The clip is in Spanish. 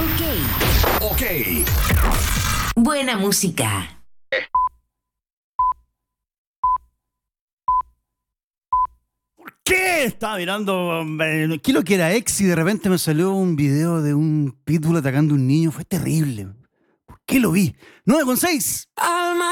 Ok. Buena música. ¿Qué? Estaba mirando. ¿Qué lo que era ex? Y de repente me salió un video de un pitbull atacando a un niño. Fue terrible. ¿Por qué lo vi? 9:06.